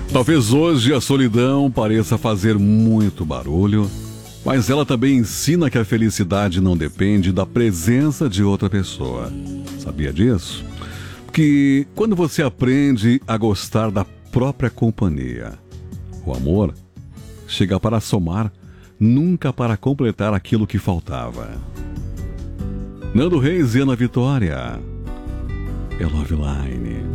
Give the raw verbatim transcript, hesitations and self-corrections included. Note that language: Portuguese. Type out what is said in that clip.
Talvez hoje a solidão pareça fazer muito barulho, mas ela também ensina que a felicidade não depende da presença de outra pessoa. Sabia disso? Que quando você aprende a gostar da própria companhia, o amor chega para somar, nunca para completar aquilo que faltava. Nando Reis e Ana Vitória. É Love Line.